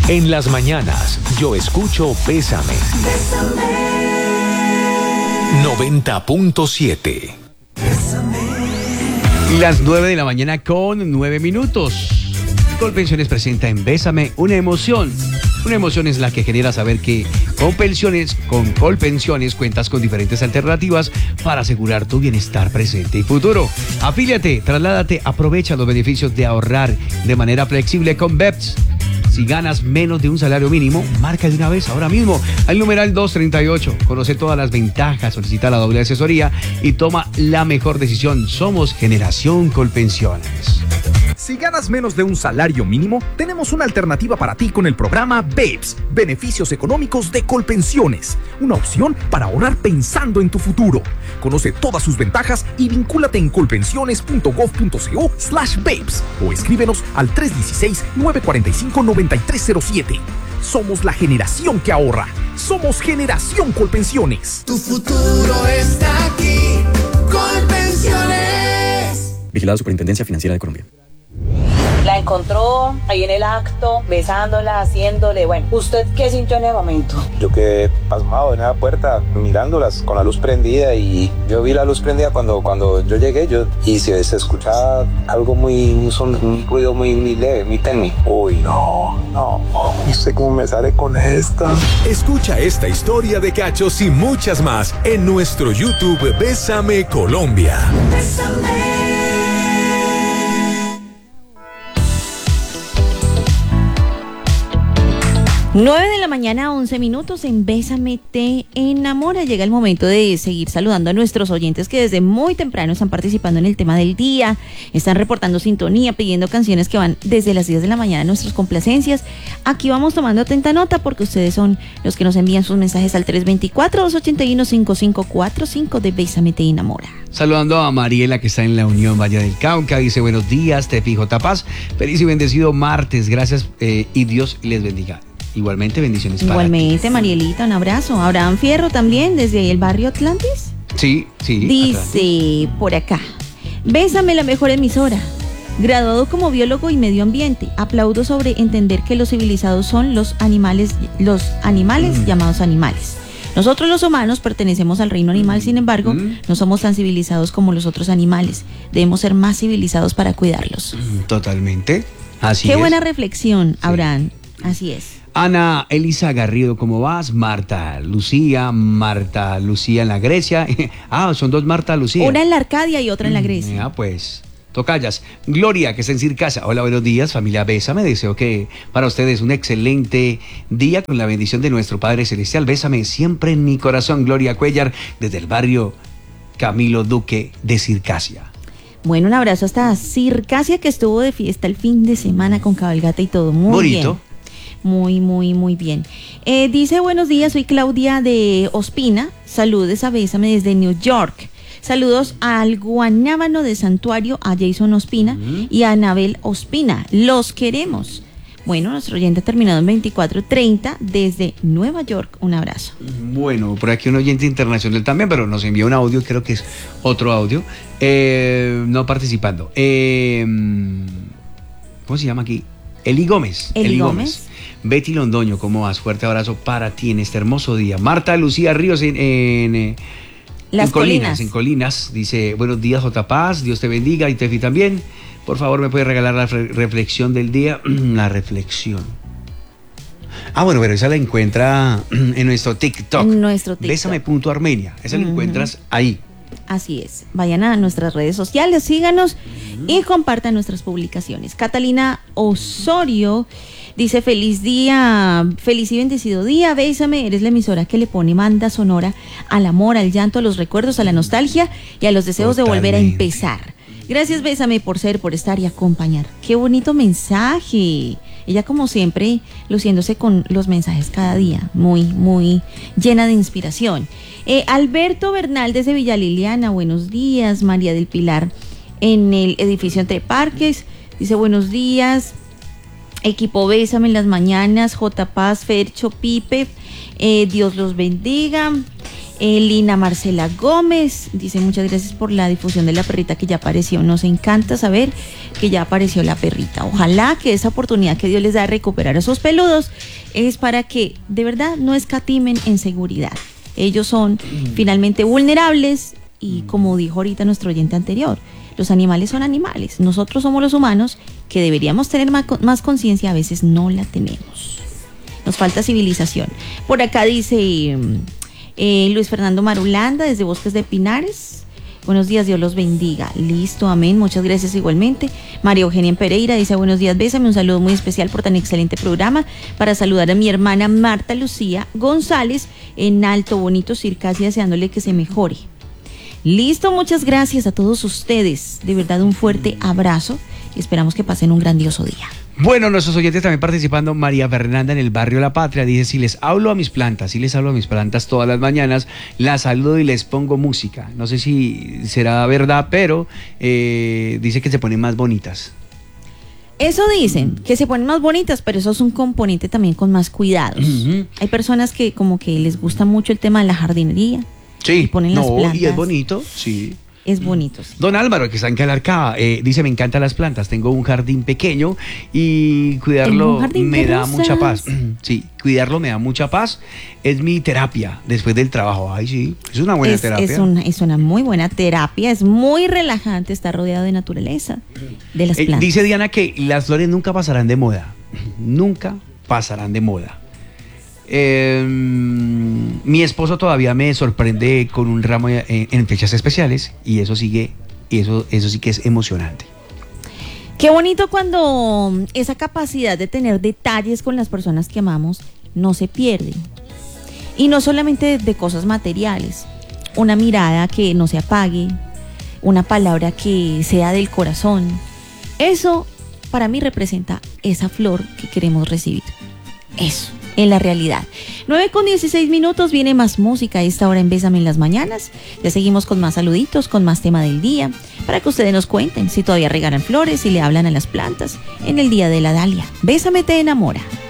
En las mañanas, yo escucho Bésame. 90.7. Las 9 de la mañana con 9 minutos. Colpensiones presenta en Bésame una emoción. Una emoción es la que genera saber que con Colpensiones cuentas con diferentes alternativas para asegurar tu bienestar presente y futuro. Afíliate, trasládate, aprovecha los beneficios de ahorrar de manera flexible con BEPS. Si ganas menos de un salario mínimo, marca de una vez ahora mismo al numeral 238. Conoce todas las ventajas, solicita la doble asesoría y toma la mejor decisión. Somos Generación Colpensiones. Si ganas menos de un salario mínimo, tenemos una alternativa para ti con el programa BEPS, Beneficios Económicos de Colpensiones. Una opción para ahorrar pensando en tu futuro. Conoce todas sus ventajas y vincúlate en colpensiones.gov.co/BEPS o escríbenos al 316-945-9307. Somos la generación que ahorra. Somos Generación Colpensiones. Tu futuro está aquí. Colpensiones. Vigilada Superintendencia Financiera de Colombia. La encontró ahí en el acto, besándola, haciéndole, bueno, ¿usted qué sintió en ese momento? Yo quedé pasmado en la puerta, mirándolas con la luz prendida, y yo vi la luz prendida cuando yo llegué, y se escuchaba algo un ruido muy leve, muy tenue. Uy, no sé cómo me sale con esta. Escucha esta historia de cachos y muchas más en nuestro YouTube Bésame Colombia. Bésame. 9 de la mañana, 11 minutos en Bésame Te Enamora. Llega el momento de seguir saludando a nuestros oyentes que desde muy temprano están participando en el tema del día, están reportando sintonía, pidiendo canciones que van desde las 10 de la mañana a nuestras complacencias. Aquí vamos tomando atenta nota porque ustedes son los que nos envían sus mensajes al 324-281-5545 de Bésame Te Enamora. Saludando a Mariela, que está en la Unión Valle del Cauca, dice: buenos días, Tefi J. Paz, feliz y bendecido martes, gracias y Dios les bendiga. Igualmente, bendiciones para ti. Igualmente, Marielita, un abrazo. Abraham Fierro también, desde el barrio Atlantis. Sí. Dice Atlantis. Por acá: Bésame, la mejor emisora. Graduado como biólogo y medio ambiente, aplaudo sobre entender que los civilizados son los animales llamados animales. Nosotros los humanos pertenecemos al reino animal, sin embargo, no somos tan civilizados como los otros animales. Debemos ser más civilizados para cuidarlos. Totalmente. Así Qué es. buena reflexión, Sí. Abraham. Así es. Ana Elisa Garrido, ¿cómo vas? Marta Lucía en la Grecia. Son dos Marta Lucía. Una en la Arcadia y otra en la Grecia. Pues, tocallas. Gloria, que está en Circasa. Hola, buenos días, familia Bésame. Deseo que para ustedes un excelente día con la bendición de nuestro Padre Celestial. Bésame siempre en mi corazón. Gloria Cuellar, desde el barrio Camilo Duque de Circasia. Bueno, un abrazo hasta Circasia, que estuvo de fiesta el fin de semana con cabalgata y todo. Muy bonito. Bien. Muy bien. Dice: buenos días, soy Claudia de Ospina. Saludes a Bésame desde New York. Saludos al Guanábano de Santuario, a Jason Ospina y a Anabel Ospina. Los queremos. Bueno, nuestro oyente ha terminado en 2430 desde Nueva York. Un abrazo. Bueno, por aquí un oyente internacional también, pero nos envió un audio, creo que es otro audio, no participando. ¿Cómo se llama aquí? Eli Gómez. Betty Londoño, ¿cómo vas? Fuerte abrazo para ti en este hermoso día. Marta Lucía Ríos en Colinas, dice: buenos días, J. Paz, Dios te bendiga, y Tefi también. Por favor, ¿me puedes regalar la reflexión del día? La reflexión. Bueno, pero esa la encuentra en nuestro TikTok. Bésame.armenia. Esa la encuentras ahí. Así es. Vayan a nuestras redes sociales, síganos y compartan nuestras publicaciones. Catalina Osorio dice: feliz día, feliz y bendecido día, Bésame, eres la emisora que le pone banda sonora al amor, al llanto, a los recuerdos, a la nostalgia y a los deseos de volver a empezar. Gracias, Bésame, por estar y acompañar. Qué bonito mensaje. Ella, como siempre, luciéndose con los mensajes cada día, muy llena de inspiración. Alberto Bernal desde Villa Liliana, buenos días. María del Pilar en el edificio Entre Parques, dice: buenos días, equipo Bésame en las mañanas, J. Paz, Fercho, Pipe, Dios los bendiga. Lina Marcela Gómez dice: muchas gracias por la difusión de la perrita que ya apareció. Nos encanta saber que ya apareció la perrita. Ojalá que esa oportunidad que Dios les da de recuperar a sus peludos es para que de verdad no escatimen en seguridad. Ellos son finalmente vulnerables y, como dijo ahorita nuestro oyente anterior, los animales son animales. Nosotros somos los humanos que deberíamos tener más conciencia, a veces no la tenemos. Nos falta civilización. Por acá dice Luis Fernando Marulanda desde Bosques de Pinares: buenos días, Dios los bendiga. Listo, amén, muchas gracias igualmente. María Eugenia Pereira dice: buenos días, bésame, un saludo muy especial por tan excelente programa, para saludar a mi hermana Marta Lucía González en Alto Bonito Circasia, deseándole que se mejore. Listo, muchas gracias a todos ustedes, de verdad un fuerte abrazo y esperamos que pasen un grandioso día. Bueno, nuestros oyentes también participando. María Fernanda en el barrio La Patria dice: si les hablo a mis plantas todas las mañanas, las saludo y les pongo música. No sé si será verdad, pero dice que se ponen más bonitas. Eso dicen, que se ponen más bonitas, pero eso es un componente también con más cuidados. Hay personas que como que les gusta mucho el tema de la jardinería. Sí, y ponen las plantas. Y es bonito, sí. Es bonito, sí. Don Álvaro, que está en Calarcá, dice: me encantan las plantas, tengo un jardín pequeño y cuidarlo me da mucha paz. Sí, cuidarlo me da mucha paz. Es mi terapia después del trabajo. Ay, sí, es una buena terapia. Es una muy buena terapia, es muy relajante estar rodeado de naturaleza, de las plantas. Dice Diana que las flores nunca pasarán de moda, nunca pasarán de moda. Mi esposo todavía me sorprende con un ramo en fechas especiales y eso sí que es emocionante. Qué bonito cuando esa capacidad de tener detalles con las personas que amamos no se pierde. Y no solamente de cosas materiales, una mirada que no se apague, una palabra que sea del corazón. Eso para mí representa esa flor que queremos recibir. Eso. En la realidad. 9:16, viene más música a esta hora en Bésame en las mañanas. Ya seguimos con más saluditos, con más tema del día, para que ustedes nos cuenten si todavía regalan flores, si le hablan a las plantas en el día de la Dalia. Bésame te enamora.